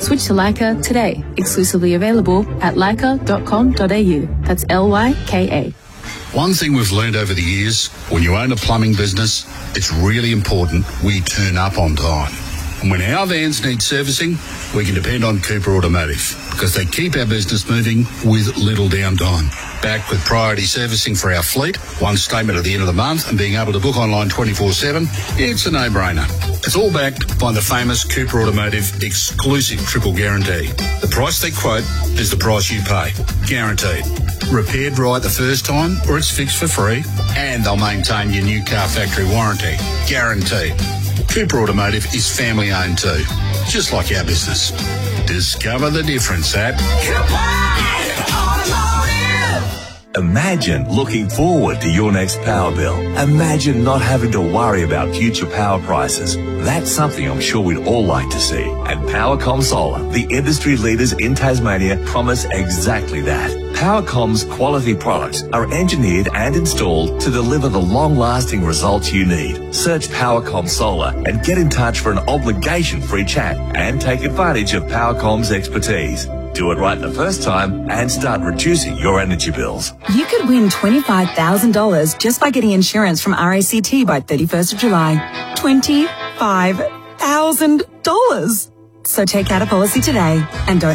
Switch to Leica today. Exclusively available at leica.com.au. That's LYKA. One thing we've learned over the years, when you own a plumbing business, it's really important we turn up on time. And when our vans need servicing, we can depend on Cooper Automotive because they keep our business moving with little downtime. Backed with priority servicing for our fleet, one statement at the end of the month, and being able to book online 24/7, it's a no-brainer. It's all backed by the famous Cooper Automotive exclusive triple guarantee. The price they quote is the price you pay. Guaranteed. Repaired right the first time or it's fixed for free, and they'll maintain your new car factory warranty. Guaranteed. Cooper Automotive is family owned too, just like our business. Discover the difference at Cooper Automotive. Imagine looking forward to your next power bill. Imagine not having to worry about future power prices. That's something I'm sure we'd all like to see. And Powercom Solar, the industry leaders in Tasmania, promise exactly that. Powercom's quality products are engineered and installed to deliver the long-lasting results you need. Search Powercom Solar and get in touch for an obligation-free chat and take advantage of Powercom's expertise. Do it right the first time and start reducing your energy bills. You could win $25,000 just by getting insurance from RACT by 31st of July. $25,000. So take out a policy today and don't